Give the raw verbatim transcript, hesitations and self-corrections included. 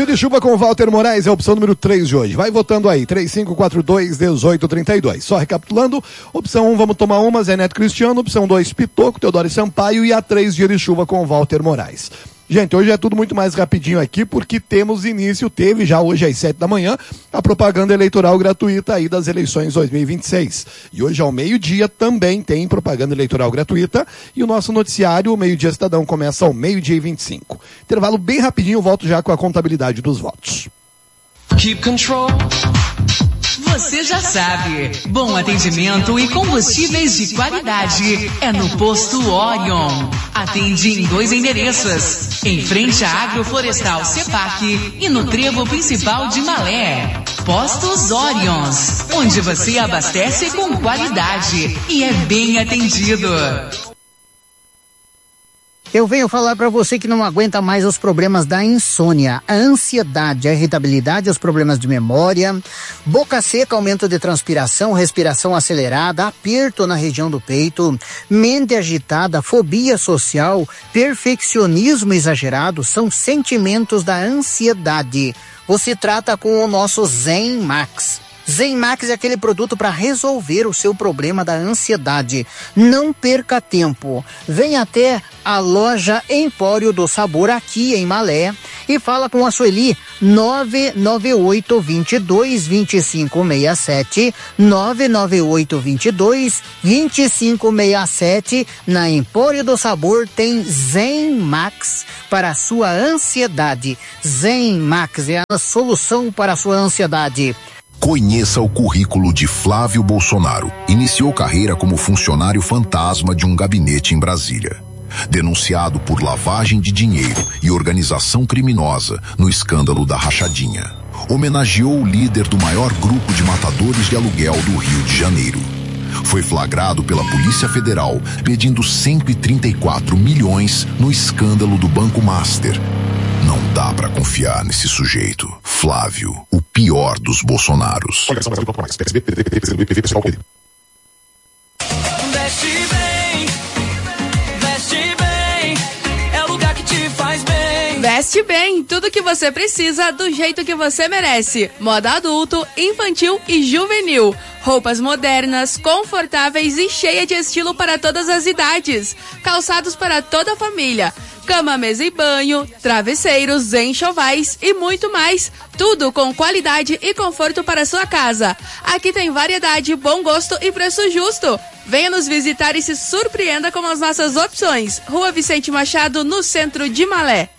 Dia de chuva com Walter Moraes é a opção número três de hoje. Vai votando aí, três cinco quatro dois, um oito três dois. Só recapitulando, opção um, vamos tomar uma, Zé Neto Cristiano. Opção dois, Pitoco, Teodoro Sampaio. E a três, Dia de chuva com Walter Moraes. Gente, hoje é tudo muito mais rapidinho aqui, porque temos início, teve já hoje às sete da manhã, a propaganda eleitoral gratuita aí das eleições dois mil e vinte e seis. E hoje ao meio-dia também tem propaganda eleitoral gratuita, e o nosso noticiário, o Meio-Dia Cidadão, começa ao meio-dia e vinte e cinco. Intervalo bem rapidinho, volto já com a contabilidade dos votos. Keep control. Você já sabe, bom atendimento e combustíveis de qualidade é no Posto Orion. Atende em dois endereços, em frente à Agroflorestal Cepac e no trevo principal de Malé. Postos Orions, onde você abastece com qualidade e é bem atendido. Eu venho falar para você que não aguenta mais os problemas da insônia, a ansiedade, a irritabilidade, os problemas de memória, boca seca, aumento de transpiração, respiração acelerada, aperto na região do peito, mente agitada, fobia social, perfeccionismo exagerado, são sentimentos da ansiedade. Você trata com o nosso Zen Max. Zen Max é aquele produto para resolver o seu problema da ansiedade. Não perca tempo. Venha até a loja Empório do Sabor aqui em Malé e fala com a Sueli nove nove oito, dois dois, dois cinco seis sete, nove nove oito, dois dois, dois cinco seis sete. Na Empório do Sabor tem Zen Max para a sua ansiedade. Zen Max é a solução para a sua ansiedade. Conheça o currículo de Flávio Bolsonaro. Iniciou carreira como funcionário fantasma de um gabinete em Brasília. Denunciado por lavagem de dinheiro e organização criminosa no escândalo da rachadinha. Homenageou o líder do maior grupo de matadores de aluguel do Rio de Janeiro. Foi flagrado pela Polícia Federal pedindo cento e trinta e quatro milhões no escândalo do Banco Master. Não dá pra confiar nesse sujeito. Flávio, o pior dos Bolsonaros. Veste bem, veste bem, é o lugar que te faz bem. Veste bem, tudo que você precisa do jeito que você merece. Moda adulto, infantil e juvenil. Roupas modernas, confortáveis e cheia de estilo para todas as idades. Calçados para toda a família. Cama, mesa e banho, travesseiros, enxovais e muito mais. Tudo com qualidade e conforto para sua casa. Aqui tem variedade, bom gosto e preço justo. Venha nos visitar e se surpreenda com as nossas opções. Rua Vicente Machado, no centro de Malé.